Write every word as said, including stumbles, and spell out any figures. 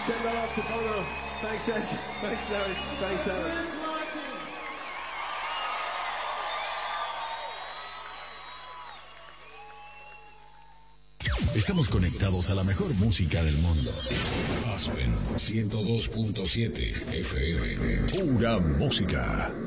Send that off to Bono. Thanks, Edge. Thanks, Larry. Thanks, Larry. Estamos conectados a la mejor música del mundo. Aspen ciento dos punto siete F M. Pura música.